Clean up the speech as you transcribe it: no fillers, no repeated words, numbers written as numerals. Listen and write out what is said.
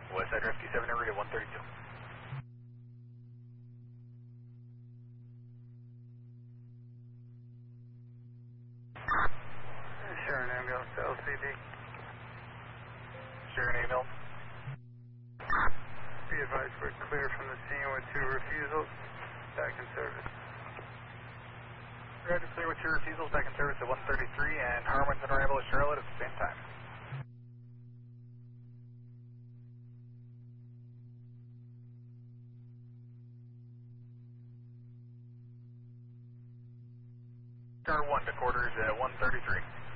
Westside Rescue 7 area 132. Sharon ambulance to LCD. Sharon ambulance. Be advised we're clear from the scene with 2 refusals. Back in service. Roger, clear with 2 refusals, back in service at 133, and Harmon's on arrival at Charlotte at the same time. Car 1 to quarters at 133.